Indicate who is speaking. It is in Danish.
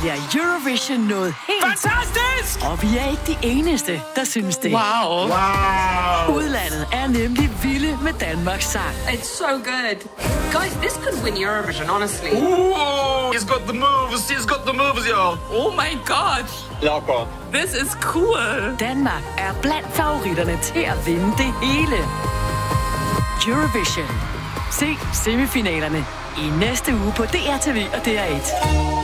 Speaker 1: bliver Eurovision noget helt...
Speaker 2: Fantastisk!
Speaker 1: Og vi er ikke de eneste, der synes det.
Speaker 2: Wow.
Speaker 1: Udlandet er nemlig vilde med Danmarks sang.
Speaker 3: It's so good. Guys, this could win Eurovision, honestly.
Speaker 2: Ooh, he's got the moves, y'all.
Speaker 3: Oh my god.
Speaker 2: Ja, godt.
Speaker 3: This is cool.
Speaker 1: Danmark er blandt favoritterne til at vinde det hele. Eurovision. Se semifinalerne i næste uge på DRTV og DR1.